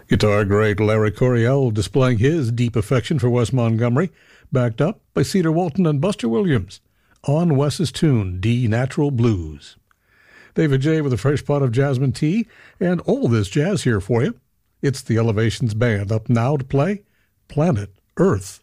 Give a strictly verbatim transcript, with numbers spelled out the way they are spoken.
Guitar great Larry Coryell displaying his deep affection for Wes Montgomery, backed up by Cedar Walton and Buster Williams on Wes's tune, D Natural Blues. David J. with a fresh pot of jasmine tea and all this jazz here for you. It's the Elevations Band up now to play Planet Earth.